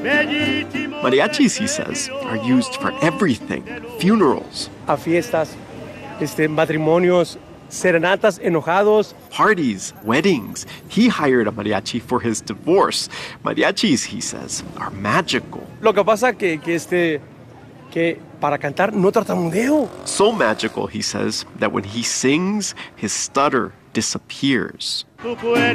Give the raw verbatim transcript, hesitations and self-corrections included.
Mariachis, he says, are used for everything. Funerals. A fiestas, este, matrimonios, serenatas, enojados. Parties, weddings. He hired a mariachi for his divorce. Mariachis, he says, are magical. Lo que pasa que, que, este, que para cantar no tartamudeo. So magical, he says, that when he sings, his stutter disappears.